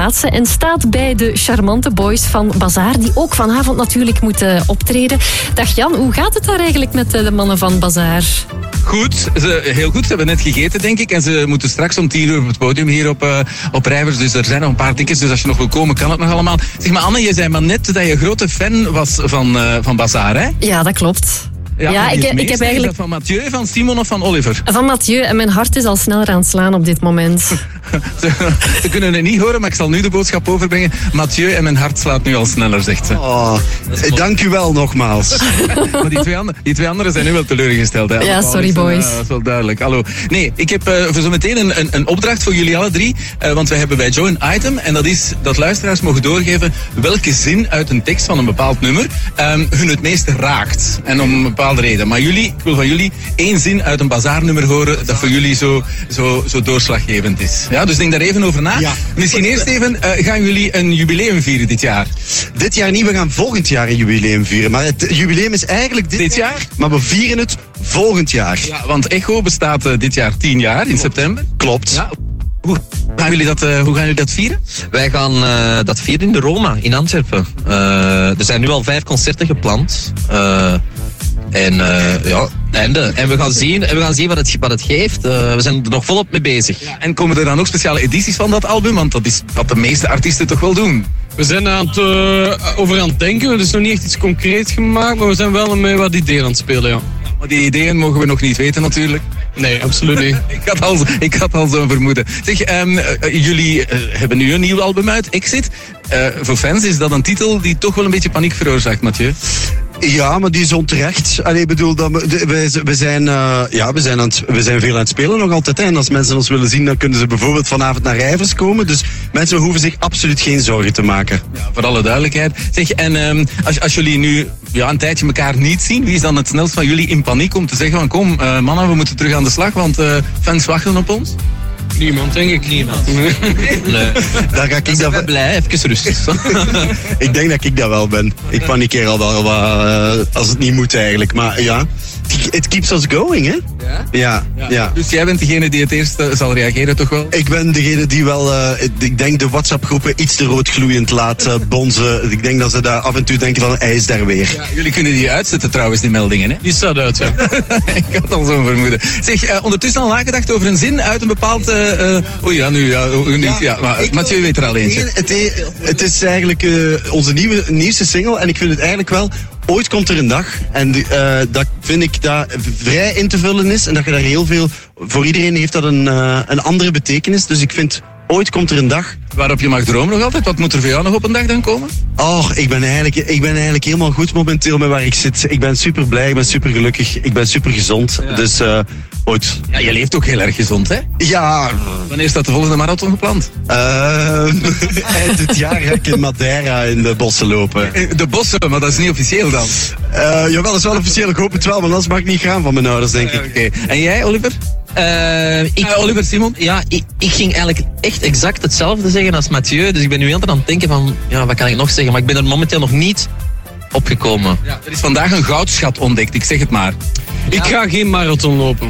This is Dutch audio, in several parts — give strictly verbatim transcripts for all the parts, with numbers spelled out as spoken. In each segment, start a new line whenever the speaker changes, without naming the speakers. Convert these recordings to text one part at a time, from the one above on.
plaatsen en staat bij de charmante boys van Bazaar, die ook vanavond natuurlijk moeten optreden. Dag Jan, hoe gaat het daar eigenlijk met de mannen van Bazaar?
Goed, ze, heel goed. Ze hebben net gegeten, denk ik. En ze moeten straks om tien uur op het podium hier op, uh, op Rijvers. Dus er zijn nog een paar tickets. Dus als je nog wil komen, kan het nog allemaal. Zeg maar, Anne, je zei maar net dat je grote fan was van, uh, van Bazaar, hè?
Ja, dat klopt.
Ja,
ja ik,
ik
ik heb eigenlijk...
Is dat van Mathieu, van Simon of van Oliver?
Van Mathieu, en mijn hart is al sneller aan het slaan op dit moment.
ze, ze kunnen het niet horen, maar ik zal nu de boodschap overbrengen. Mathieu, en mijn hart slaat nu al sneller, zegt ze.
Oh, dank u wel nogmaals.
Maar die twee, andere, die twee anderen zijn nu wel teleurgesteld. Hè?
Ja, sorry boys.
Uh, dat is wel duidelijk. Hallo. Nee, ik heb uh, voor zo meteen een, een, een opdracht voor jullie alle drie. Uh, want wij hebben bij Joe een item. En dat is dat luisteraars mogen doorgeven welke zin uit een tekst van een bepaald nummer um, hun het meest raakt. En om een bepaalde reden. Maar jullie, ik wil van jullie één zin uit een bazaarnummer horen dat voor jullie zo, zo, zo doorslaggevend is. Ja, dus denk daar even over na. Ja. Misschien eerst even, uh, gaan jullie een jubileum vieren dit jaar?
Dit jaar niet, we gaan volgend jaar een jubileum vieren. Maar het jubileum is eigenlijk dit,
dit jaar,
jaar, maar we vieren het volgend jaar.
Ja, want Echo bestaat uh, dit jaar tien jaar, in Klopt. september.
Klopt.
Ja. Hoe gaan jullie dat, uh, hoe gaan jullie dat vieren?
Wij gaan uh, dat vieren in de Roma, in Antwerpen. Uh, er zijn nu al vijf concerten gepland. Uh, En uh, ja, einde. En we gaan zien, en we gaan zien wat, het, wat het geeft. Uh, we zijn er nog volop mee bezig.
Ja, en komen er dan ook speciale edities van dat album? Want dat is wat de meeste artiesten toch wel doen.
We zijn aan het, uh, over aan het denken. Het is nog niet echt iets concreets gemaakt, maar we zijn wel met wat ideeën aan het spelen, ja.
Maar die ideeën mogen we nog niet weten natuurlijk.
Nee, absoluut niet.
ik, had al, ik had al zo'n vermoeden. Zeg, um, uh, jullie uh, hebben nu een nieuw album uit, Exit. Uh, voor fans is dat een titel die toch wel een beetje paniek veroorzaakt, Mathieu.
Ja, maar die is onterecht. Allee, bedoel, dat we, we, we, zijn, uh, ja, we, zijn aan het, we zijn veel aan het spelen nog altijd. Hè. En als mensen ons willen zien, dan kunnen ze bijvoorbeeld vanavond naar Rijvers komen. Dus mensen hoeven zich absoluut geen zorgen te maken.
Ja, voor alle duidelijkheid. Zeg, en um, als, als jullie nu ja, een tijdje elkaar niet zien, wie is dan het snelst van jullie in paniek om te zeggen van kom, uh, mannen, we moeten terug aan de slag, want uh, fans wachten op ons?
Niemand, denk ik. Niemand.
Nee.
Daar ga ik
ik
dat
ben blij, even rustig.
Ik denk dat ik dat wel ben. Ik panikeer al wel wat, uh, als het niet moet eigenlijk. Maar ja, it keeps us going, hè?
Ja?
Ja, ja. ja.
Dus jij bent degene die het eerst uh, zal reageren, toch wel?
Ik ben degene die wel, uh, ik denk de WhatsApp-groepen iets te roodgloeiend laat uh, bonzen. Ik denk dat ze daar af en toe denken van, hij is daar weer.
Ja, jullie kunnen die uitzetten trouwens, die meldingen, hè?
Die staat uit, ja.
Ik had al zo'n vermoeden. Zeg, uh, ondertussen al nagedacht over een zin uit een bepaald... Uh, uh, oei, ja, nu, ja, nu, ja, ja maar Mathieu weet er al eentje.
Het, het is eigenlijk uh, onze nieuwe, nieuwste single en ik vind het eigenlijk wel... Ooit komt er een dag en uh, dat vind ik dat vrij in te vullen is en dat je daar heel veel... Voor iedereen heeft dat een, uh, een andere betekenis, dus ik vind... Ooit komt er een dag...
Waarop je mag dromen nog altijd? Wat moet er voor jou nog op een dag dan komen?
Oh, ik ben eigenlijk, ik ben eigenlijk helemaal goed momenteel met waar ik zit. Ik ben super blij, ik ben super gelukkig, ik ben super gezond. Ja. Dus uh, ooit...
Ja, je leeft ook heel erg gezond, hè?
Ja.
Wanneer staat de volgende marathon gepland?
Uh, eind dit jaar ga ik in Madeira in de bossen lopen.
De bossen, maar dat is niet officieel dan?
Uh, jawel, dat is wel officieel. Ik hoop het wel, maar anders mag ik niet gaan van mijn ouders, denk ik.
Uh, Oké. Okay. En jij, Oliver?
Uh, ik,
uh, Oliver Simon?
Ja, ik, ik ging eigenlijk echt exact hetzelfde zeggen als Mathieu. Dus ik ben nu altijd aan het denken van, ja, wat kan ik nog zeggen? Maar ik ben er momenteel nog niet opgekomen.
Ja, er is vandaag een goudschat ontdekt, ik zeg het maar.
Ja. Ik ga geen marathon lopen.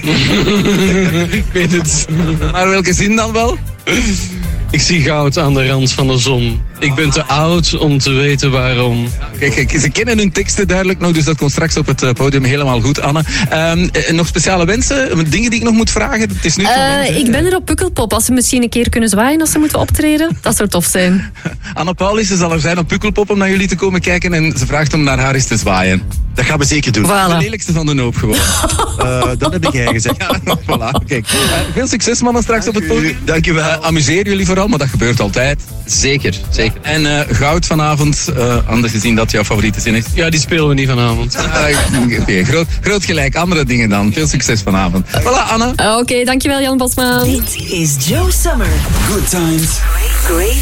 Ik weet het.
Maar welke zin dan wel?
Ik zie goud aan de rand van de zon. Ik ben te oud om te weten waarom.
Kijk, kijk, ze kennen hun teksten duidelijk nog, dus dat komt straks op het podium helemaal goed, Anne. Um, nog speciale wensen? Dingen die ik nog moet vragen? Het is nu
uh, ik ben er op Pukkelpop. Als ze misschien een keer kunnen zwaaien als ze moeten optreden, dat zou tof zijn.
Anne Paulissen zal er zijn op Pukkelpop om naar jullie te komen kijken en ze vraagt om naar haar eens te zwaaien.
Dat gaan we zeker doen.
Voilà.
De lelijkste van de hoop gewoon.
uh, dat heb ik jij gezegd.
Ja, voilà. Kijk. Uh, veel succes, mannen, straks
Dank
op het podium.
Dank je wel. Uh,
amuseer jullie vooral, maar dat gebeurt altijd.
Zeker, zeker.
En uh, goud vanavond, uh, anders gezien dat jouw favoriete zin is.
Ja, die spelen we niet vanavond.
Uh, okay. groot, groot gelijk, andere dingen dan. Veel succes vanavond. Voilà, Anne.
Oké, okay, dankjewel Jan Bosman.
Dit is Joe Summer.
Good times.
Great